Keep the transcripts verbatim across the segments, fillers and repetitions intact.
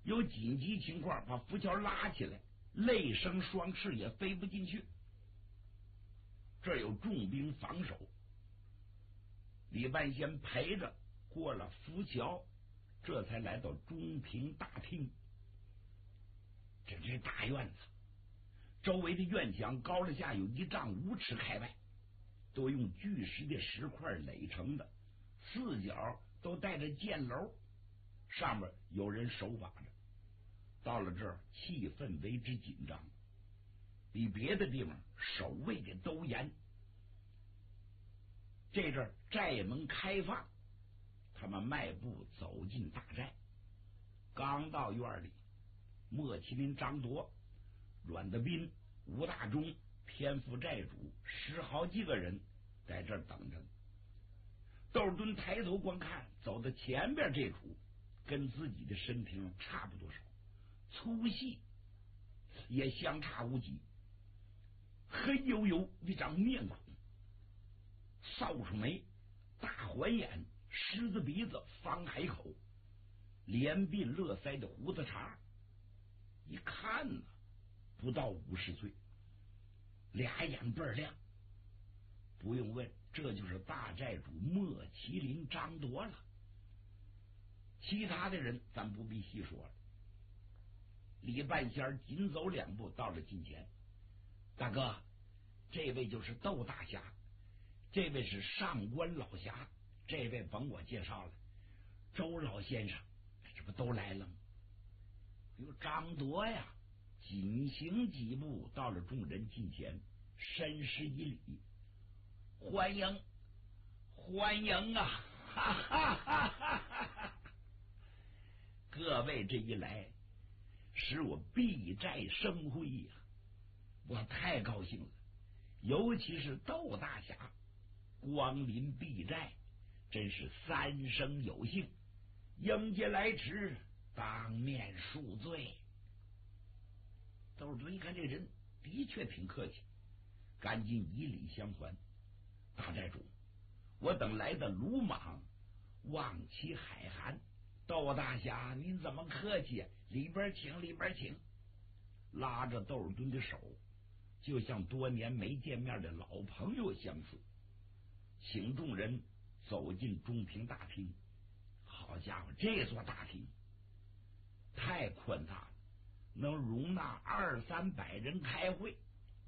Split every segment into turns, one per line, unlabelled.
有紧急情况把浮桥拉起来，累生双翅也飞不进去。这有重兵防守，李半仙陪着过了浮桥，这才来到中平大厅。这是大院子，周围的院墙高了下有一丈五尺开外，都用巨石的石块垒成的，四角都带着箭楼，上面有人守把着。到了这儿，气氛为之紧张，比别的地方守卫的都严。这阵儿寨门开放，他们迈步走进大寨。刚到院里，莫麒麟、张铎、阮德斌、吴大忠、偏副寨主十好几个人在这儿等着。窦尔敦抬头观看，走到前边这主跟自己的身体上差不多少，粗细也相差无几，黑黝黝一张面孔，扫帚眉，大环眼，狮子鼻子，方海口，连鬓络腮的胡子茬，一看呢不到五十岁，俩眼倍儿亮。不用问，这就是大寨主莫麒麟张铎了。其他的人咱不必细说了。李半仙紧走两步到了近前，大哥，这位就是窦大侠，这位是上官老侠，这位甭我介绍了，周老先生，这不都来了吗？有张铎呀，紧行几步到了众人近前，深施一礼，欢迎欢迎啊！哈哈哈哈哈！各位这一来，使我避寨生辉呀、啊，我太高兴了。尤其是窦大侠光临避寨，真是三生有幸，迎接来迟，当面恕罪。窦尔敦一看这人的确挺客气，赶紧以礼相还。大寨主，我等来的鲁莽，望其海涵。窦大侠您怎么客气、啊、里边请里边请。拉着窦尔敦的手，就像多年没见面的老朋友相似，请众人走进中平大厅。好家伙，这座大厅太宽大了，能容纳二三百人开会。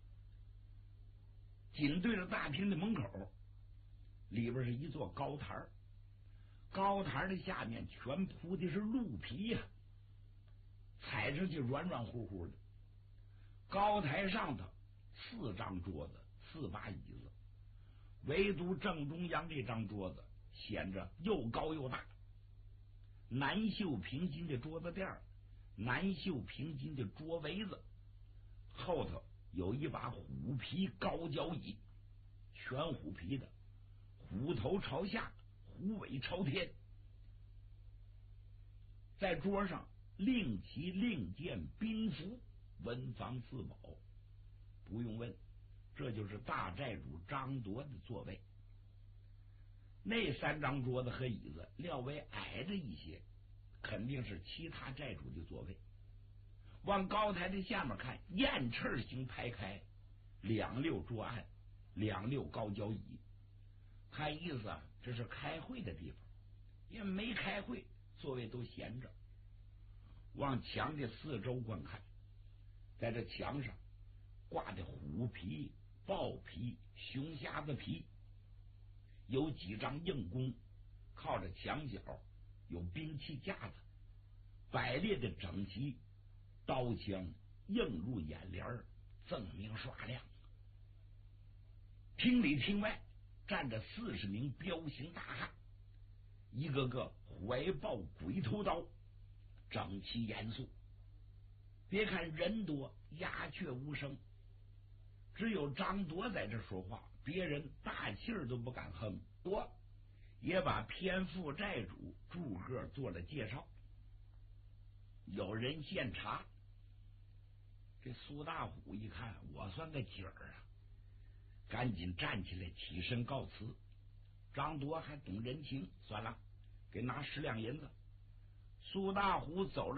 紧对着大厅的门口，里边是一座高台，高台的下面全铺的是鹿皮呀、啊，踩上去软软乎乎的。高台上头四张桌子，四把椅子，唯独正中央这张桌子显着又高又大，南绣平金的桌子垫，南绣平金的桌围子，后头有一把虎皮高脚椅，全虎皮的，虎头朝下，虎尾朝天。在桌上令旗令箭兵符，文房四宝。不用问，这就是大寨主张铎的座位。那三张桌子和椅子略微矮着一些，肯定是其他寨主的座位。往高台的下面看，雁翅形排开，两溜桌案，两溜高脚椅，看意思啊，这是开会的地方。因为没开会，座位都闲着。往墙的四周观看，在这墙上挂的虎皮、豹皮、熊瞎子皮，有几张硬弓，靠着墙角有兵器架子，摆列的整齐，刀枪映入眼帘，锃明刷亮。厅里厅外站着四十名彪形大汉，一个个怀抱鬼头刀，整齐严肃。别看人多，鸦雀无声，只有张铎在这说话，别人大气儿都不敢哼。我也把偏副寨主祝贺做了介绍。有人献茶，这苏大虎一看我算个景儿啊，赶紧站起来起身告辞。张铎还懂人情，算了，给拿十两银子。苏大虎走了。